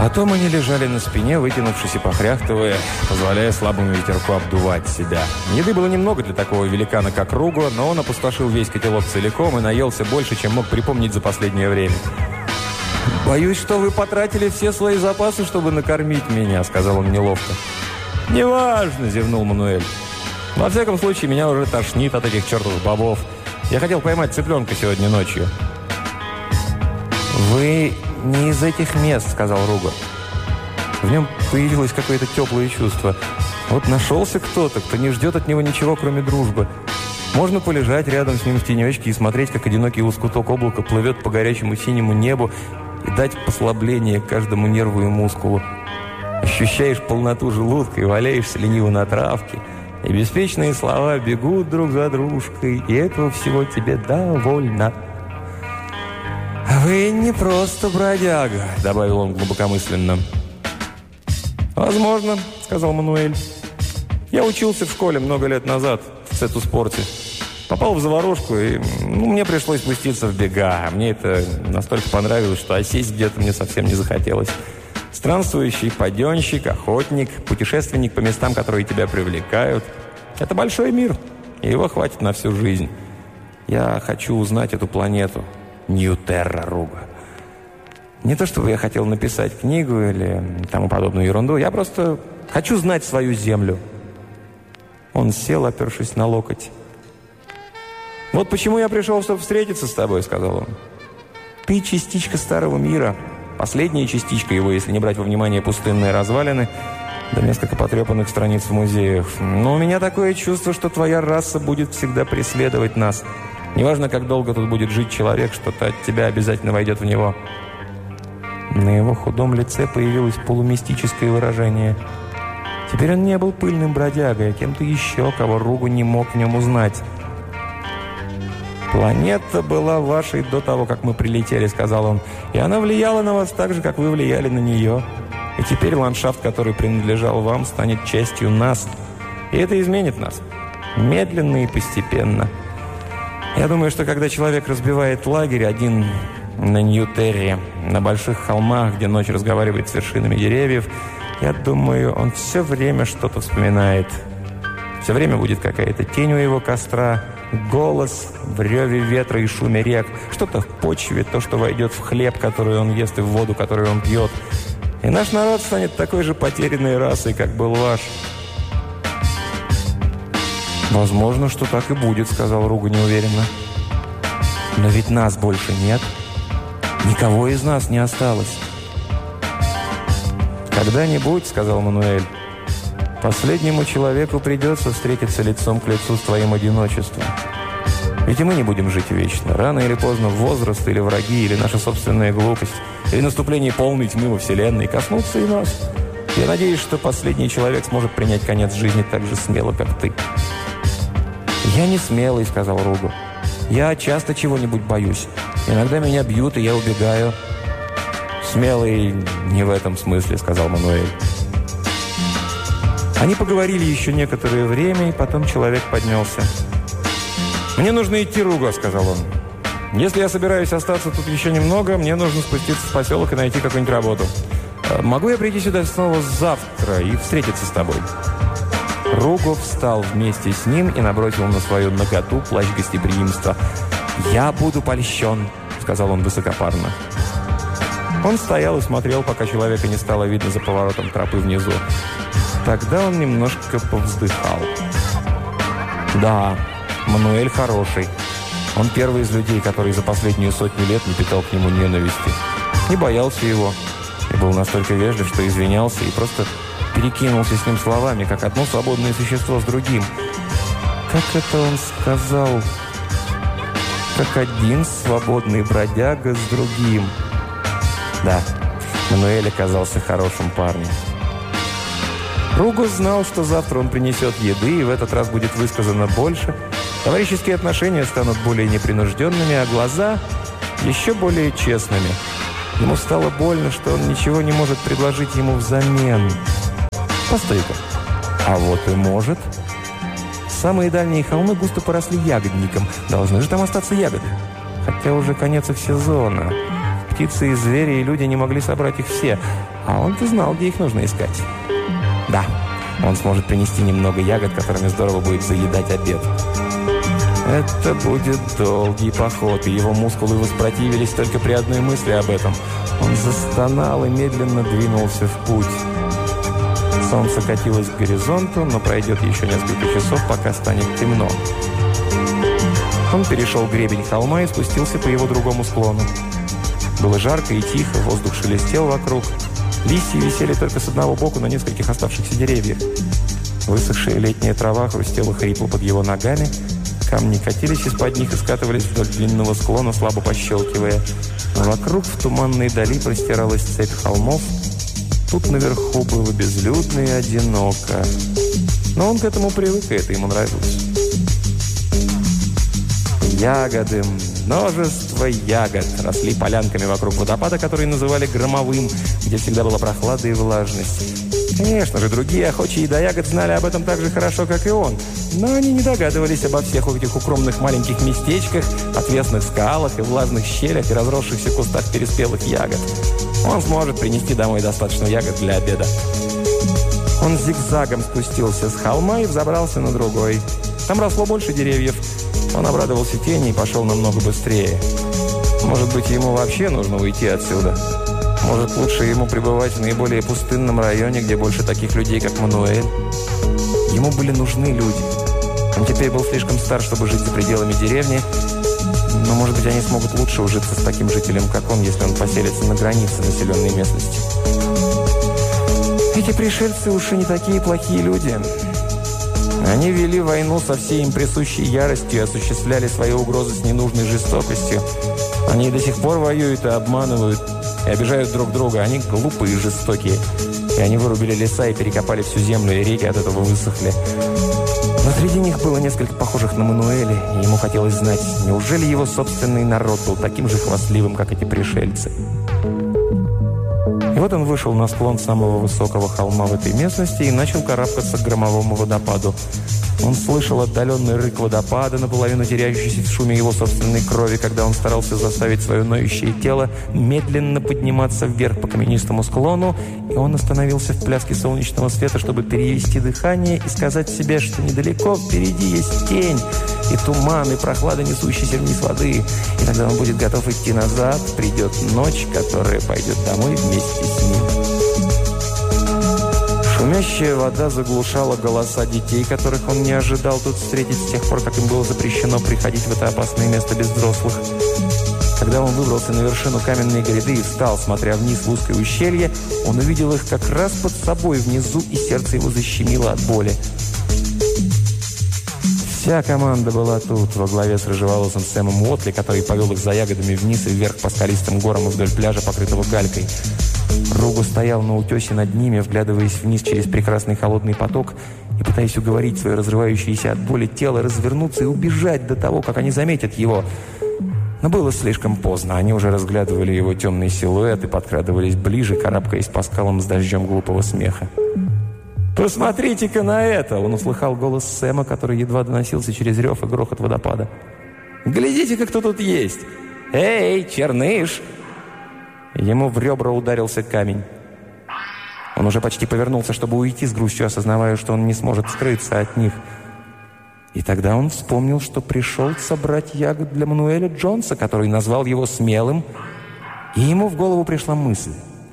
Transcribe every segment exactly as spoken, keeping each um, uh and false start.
Потом они лежали на спине, вытянувшись и похряхтывая, позволяя слабому ветерку обдувать себя. Еды было немного для такого великана, как Руго, но он опустошил весь котелок целиком и наелся больше, чем мог припомнить за последнее время. «Боюсь, что вы потратили все свои запасы, чтобы накормить меня», — сказал он неловко. «Неважно», — зевнул Мануэль. «Во всяком случае, меня уже тошнит от этих чертовых бобов. Я хотел поймать цыпленка сегодня ночью». «Вы не из этих мест», — сказал Руго. В нем появилось какое-то теплое чувство. Вот нашелся кто-то, кто не ждет от него ничего, кроме дружбы. Можно полежать рядом с ним в тенечке и смотреть, как одинокий лоскуток облака плывет по горячему синему небу, и дать послабление каждому нерву и мускулу. Ощущаешь полноту желудка и валяешься лениво на травке, и беспечные слова бегут друг за дружкой, и этого всего тебе довольно. «Вы не просто бродяга», — добавил он глубокомысленно. «Возможно», — сказал Мануэль. «Я учился в школе много лет назад, в цету-спорте. Попал в заварушку, и ну, мне пришлось спуститься в бега. Мне это настолько понравилось, что осесть где-то мне совсем не захотелось. Странствующий паденщик, охотник, путешественник по местам, которые тебя привлекают. Это большой мир, и его хватит на всю жизнь. Я хочу узнать эту планету. Нью-Терра, Руго. Не то, чтобы я хотел написать книгу или тому подобную ерунду. Я просто хочу знать свою землю». Он сел, опершись на локоть. «Вот почему я пришел, чтобы встретиться с тобой», — сказал он. «Ты частичка старого мира. Последняя частичка его, если не брать во внимание пустынные развалины, да несколько потрепанных страниц в музеях. Но у меня такое чувство, что твоя раса будет всегда преследовать нас. Неважно, как долго тут будет жить человек, что-то от тебя обязательно войдет в него». На его худом лице появилось полумистическое выражение. Теперь он не был пыльным бродягой, а кем-то еще, кого Руго не мог в нем узнать. «Планета была вашей до того, как мы прилетели», — сказал он. «И она влияла на вас так же, как вы влияли на нее. И теперь ландшафт, который принадлежал вам, станет частью нас. И это изменит нас. Медленно и постепенно. Я думаю, что когда человек разбивает лагерь один на Нью-Терре, на больших холмах, где ночь разговаривает с вершинами деревьев, я думаю, он все время что-то вспоминает. Все время будет какая-то тень у его костра, голос в реве ветра и шуме рек, что-то в почве, то, что войдет в хлеб, который он ест, и в воду, которую он пьет. И наш народ станет такой же потерянной расой, как был ваш». «Возможно, что так и будет», — сказал Руго неуверенно. «Но ведь нас больше нет. Никого из нас не осталось». «Когда-нибудь», — сказал Мануэль, — «последнему человеку придется встретиться лицом к лицу с твоим одиночеством. Ведь и мы не будем жить вечно. Рано или поздно возраст или враги, или наша собственная глупость, или наступление полной тьмы во Вселенной коснутся и нас. Я надеюсь, что последний человек сможет принять конец жизни так же смело, как ты». «Я не смелый», — сказал Руго. «Я часто чего-нибудь боюсь. Иногда меня бьют, и я убегаю». «Смелый не в этом смысле», — сказал Мануэль. Они поговорили еще некоторое время, и потом человек поднялся. «Мне нужно идти, Руго», — сказал он. «Если я собираюсь остаться тут еще немного, мне нужно спуститься в поселок и найти какую-нибудь работу. Могу я прийти сюда снова завтра и встретиться с тобой?» Руго встал вместе с ним и набросил на свою наготу плащ гостеприимства. «Я буду польщен», — сказал он высокопарно. Он стоял и смотрел, пока человека не стало видно за поворотом тропы внизу. Тогда он немножко повздыхал. «Да, Мануэль хороший. Он первый из людей, который за последнюю сотню лет не питал к нему ненависти. Не боялся его. И был настолько вежлив, что извинялся и просто перекинулся с ним словами, как одно свободное существо с другим. Как это он сказал? Как один свободный бродяга с другим». Да, Мануэль оказался хорошим парнем. Руго знал, что завтра он принесет еды, и в этот раз будет высказано больше. Товарищеские отношения станут более непринужденными, а глаза еще более честными. Ему стало больно, что он ничего не может предложить ему взамен. Постой-ка, а вот и может. Самые дальние холмы густо поросли ягодником. Должны же там остаться ягоды. Хотя уже конец их сезона. птицы, и звери, и люди не могли собрать их все. А он-то знал, где их нужно искать. Да, он сможет принести немного ягод, которыми здорово будет заедать обед. Это будет долгий поход, и его мускулы воспротивились только при одной мысли об этом. Он застонал и медленно двинулся в путь. Солнце катилось к горизонту, но пройдет еще несколько часов, пока станет темно. Он перешел гребень холма и спустился по его другому склону. Было жарко и тихо, воздух шелестел вокруг. Листья висели только с одного боку на нескольких оставшихся деревьях. Высохшая летняя трава хрустела хрипло под его ногами. Камни катились из-под них и скатывались вдоль длинного склона, слабо пощелкивая. А вокруг в туманной дали простиралась цепь холмов. Тут наверху было безлюдно и одиноко. Но он к этому привык, и это ему нравилось. Ягоды, множество ягод росли полянками вокруг водопада, который называли Громовым, где всегда была прохлада и влажность. Конечно же, другие охочие до ягод знали об этом так же хорошо, как и он. Но они не догадывались обо всех этих укромных маленьких местечках, отвесных скалах и влажных щелях и разросшихся кустах переспелых ягод. Он сможет принести домой достаточно ягод для обеда. Он зигзагом спустился с холма и взобрался на другой. Там росло больше деревьев. Он обрадовался тени и пошел намного быстрее. Может быть, ему вообще нужно уйти отсюда. Может, лучше ему пребывать в наиболее пустынном районе, где больше таких людей, как Мануэль. Ему были нужны люди. Он теперь был слишком стар, чтобы жить за пределами деревни. Но, может быть, они смогут лучше ужиться с таким жителем, как он, если он поселится на границе населенной местности. Эти пришельцы уж и не такие плохие люди. Они вели войну со всей им присущей яростью и осуществляли свои угрозы с ненужной жестокостью. Они до сих пор воюют и обманывают, и обижают друг друга. Они глупые и жестокие. И они вырубили леса и перекопали всю землю, и реки от этого высохли. Но среди них было несколько похожих на Мануэля, и ему хотелось знать, неужели его собственный народ был таким же хвастливым, как эти пришельцы. И вот он вышел на склон самого высокого холма в этой местности и начал карабкаться к Громовому водопаду. Он слышал отдаленный рык водопада, наполовину теряющийся в шуме его собственной крови, когда он старался заставить свое ноющее тело медленно подниматься вверх по каменистому склону, и он остановился в пляске солнечного света, чтобы перевести дыхание и сказать себе, что недалеко впереди есть тень, и туман, и прохлада, несущаяся вниз воды. И тогда он будет готов идти назад, придет ночь, которая пойдет домой вместе с ним. Шумящая вода заглушала голоса детей, которых он не ожидал тут встретить с тех пор, как им было запрещено приходить в это опасное место без взрослых. Когда он выбрался на вершину каменной гряды и встал, смотря вниз в узкое ущелье, он увидел их как раз под собой внизу, и сердце его защемило от боли. Вся команда была тут, во главе с рыжеволосым Сэмом Уотли, который повел их за ягодами вниз и вверх по скалистым горам и вдоль пляжа, покрытого галькой. Ругу стоял на утесе над ними, вглядываясь вниз через прекрасный холодный поток и пытаясь уговорить свое разрывающееся от боли тело развернуться и убежать до того, как они заметят его. Но было слишком поздно. Они уже разглядывали его темный силуэт и подкрадывались ближе, карабкаясь по скалам с дождем глупого смеха. «Посмотрите-ка на это!» Он услыхал голос Сэма, который едва доносился через рев и грохот водопада. «Глядите-ка, кто тут есть! Эй, черныш!» Ему в ребра ударился камень. Он уже почти повернулся, чтобы уйти с грустью, осознавая, что он не сможет скрыться от них. И тогда он вспомнил, что пришел собрать ягод для Мануэля Джонса, который назвал его смелым, и ему в голову пришла мысль.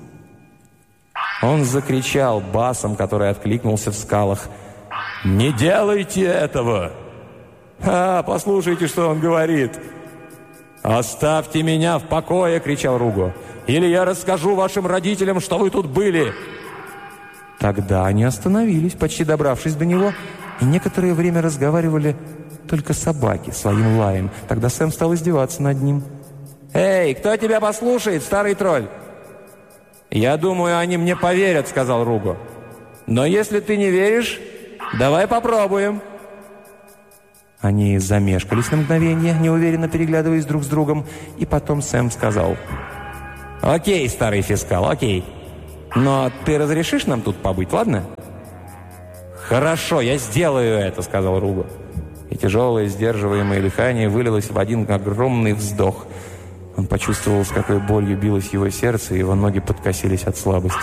Он закричал басом, который откликнулся в скалах: «Не делайте этого!» «А, послушайте, что он говорит!» «Оставьте меня в покое!» — кричал Руго. «Или я расскажу вашим родителям, что вы тут были!» Тогда они остановились, почти добравшись до него, и некоторое время разговаривали только собаки своим лаем. Тогда Сэм стал издеваться над ним. «Эй, кто тебя послушает, старый тролль?» «Я думаю, они мне поверят», — сказал Руго. «Но если ты не веришь, давай попробуем». Они замешкались на мгновение, неуверенно переглядываясь друг с другом, и потом Сэм сказал: «Окей, старый фискал, окей. Но ты разрешишь нам тут побыть, ладно?» «Хорошо, я сделаю это», — сказал Руго. И тяжелое, сдерживаемое дыхание вылилось в один огромный вздох. Он Он почувствовал, с какой болью билось его сердце, и его ноги подкосились от слабости.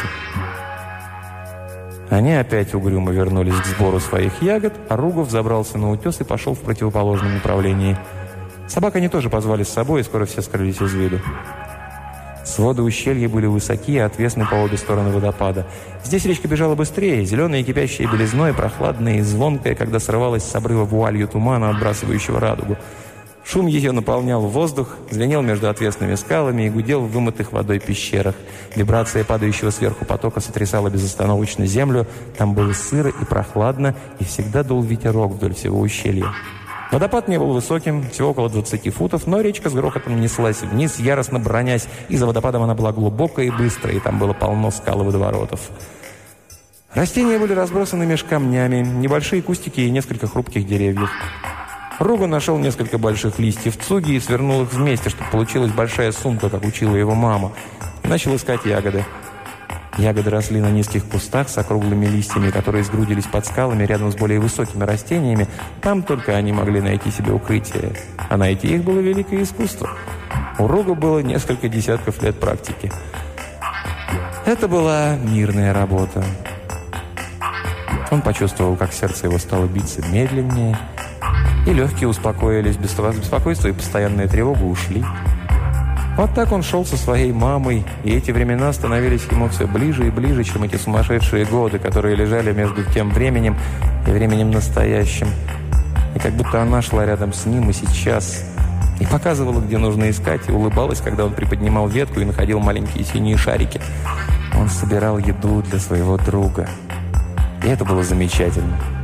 Они опять угрюмо вернулись к сбору своих ягод, а Ругов забрался на утес и пошел в противоположном направлении. Собак они тоже позвали с собой, и скоро все скрылись из виду. Своды ущелья были высоки и отвесны по обе стороны водопада. Здесь речка бежала быстрее, зеленая, кипящая белизной, прохладная и звонкая, когда срывалась с обрыва вуалью тумана, отбрасывающего радугу. Шум ее наполнял воздух, звенел между отвесными скалами и гудел в вымытых водой пещерах. Вибрация падающего сверху потока сотрясала безостановочно землю. Там было сыро и прохладно, и всегда дул ветерок вдоль всего ущелья. Водопад не был высоким, всего около двадцати футов, но речка с грохотом неслась вниз, яростно бронясь, и за водопадом она была глубокая и быстрая, и там было полно скал и водоворотов. Растения были разбросаны меж камнями, небольшие кустики и несколько хрупких деревьев. Руга нашел несколько больших листьев цуги и свернул их вместе, чтобы получилась большая сумка, как учила его мама, и начал искать ягоды. Ягоды росли на низких кустах с округлыми листьями, которые сгрудились под скалами рядом с более высокими растениями. Там только они могли найти себе укрытие. А найти их было великое искусство. У Руга было несколько десятков лет практики. Это была мирная работа. Он почувствовал, как сердце его стало биться медленнее, и легкие успокоились, беспокойство и постоянная тревога ушли. Вот так он шел со своей мамой, и эти времена становились ему все ближе и ближе, чем эти сумасшедшие годы, которые лежали между тем временем и временем настоящим. И как будто она шла рядом с ним и сейчас, и показывала, где нужно искать, и улыбалась, когда он приподнимал ветку и находил маленькие синие шарики. Он собирал еду для своего друга. И это было замечательно.